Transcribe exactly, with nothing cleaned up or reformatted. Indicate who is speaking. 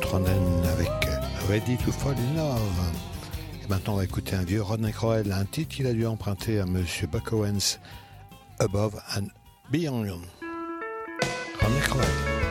Speaker 1: Ronen avec Ready to Fall in Love. Et maintenant, on va écouter un vieux Rodney Crowell, un titre qu'il a dû emprunter à Monsieur Buck Owens, Above and Beyond. Rodney Crowell.